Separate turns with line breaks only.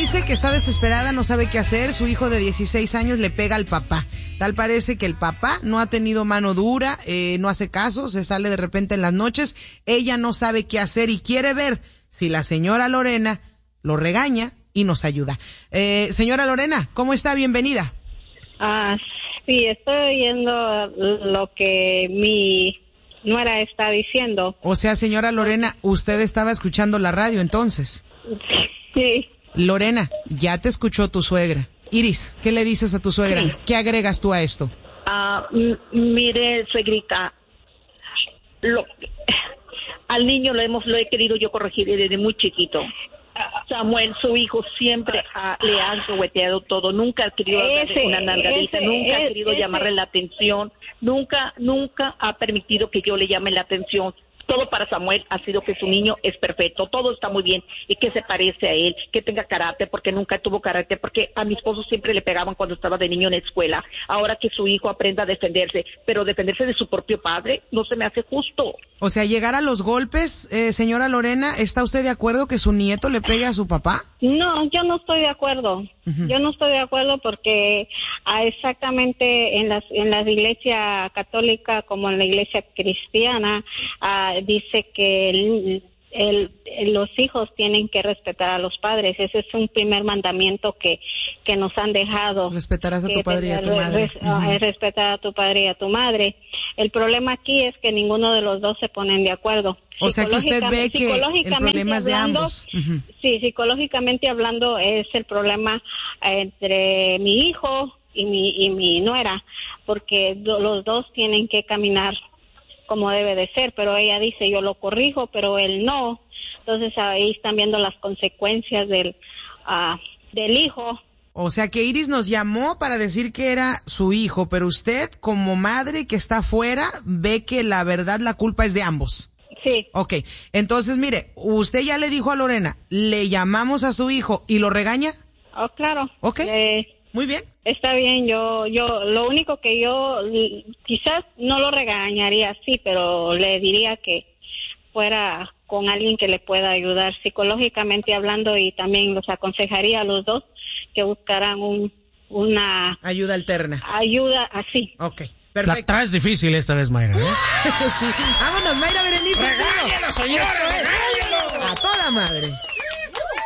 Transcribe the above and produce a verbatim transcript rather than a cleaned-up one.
dice que está desesperada, no sabe qué hacer. Su hijo de dieciséis años le pega al papá. Tal parece que el papá no ha tenido mano dura, eh, no hace caso, se sale de repente en las noches. Ella no sabe qué hacer y quiere ver si la señora Lorena lo regaña y nos ayuda. Eh, señora Lorena, ¿cómo está? Bienvenida.
Ah, sí, estoy oyendo lo que mi nuera está diciendo.
O sea, señora Lorena, usted estaba escuchando la radio entonces.
Sí.
Lorena, ya te escuchó tu suegra. Iris, ¿qué le dices a tu suegra? Sí. ¿Qué agregas tú a esto?
Ah, m- mire, suegrita, lo, al niño lo hemos lo he querido yo corregir desde muy chiquito. Samuel, su hijo, siempre ha, le ha alcahueteado todo, nunca ha querido darle una nalgadita, ese, nunca ese, ha querido ese. llamarle la atención, nunca, nunca ha permitido que yo le llame la atención. Todo para Samuel ha sido que su niño es perfecto, todo está muy bien, y que se parece a él, que tenga carácter, porque nunca tuvo carácter, porque a mi esposo siempre le pegaban cuando estaba de niño en la escuela. Ahora que su hijo aprenda a defenderse, pero defenderse de su propio padre no se me hace justo.
O sea, llegar a los golpes, eh, señora Lorena, ¿está usted de acuerdo que su nieto le pegue a su papá?
No, yo no estoy de acuerdo. Uh-huh. Yo no estoy de acuerdo porque ah, exactamente en las en la iglesia católica como en la iglesia cristiana ah, dice que el, el, el, los hijos tienen que respetar a los padres. Ese es un primer mandamiento que, que nos han dejado.
Respetarás a tu padre y a tu madre.
Res, uh-huh. Respetar a tu padre y a tu madre. El problema aquí es que ninguno de los dos se ponen de acuerdo.
O sea que usted ve que el problema es de ambos. Uh-huh.
Sí, psicológicamente hablando es el problema entre mi hijo y mi, y mi nuera, porque do, los dos tienen que caminar como debe de ser, pero ella dice yo lo corrijo, pero él no. Entonces ahí están viendo las consecuencias del, uh, del hijo.
O sea que Iris nos llamó para decir que era su hijo, pero usted como madre que está afuera ve que la verdad la culpa es de ambos.
Sí.
Ok, entonces mire, usted ya le dijo a Lorena, ¿le llamamos a su hijo y lo regaña?
Oh, claro.
Ok, eh, muy bien.
Está bien, yo, yo, lo único que yo, quizás no lo regañaría así, pero le diría que fuera con alguien que le pueda ayudar psicológicamente hablando y también los aconsejaría a los dos que buscaran un, una...
Ayuda alterna.
Ayuda así.
Ok. Perfecto.
La, la es difícil esta vez, Mayra, ¿eh?
Sí. Vámonos, Mayra Berenice.
¡Regáñalo, señores!
¡Regáñalo! A toda madre.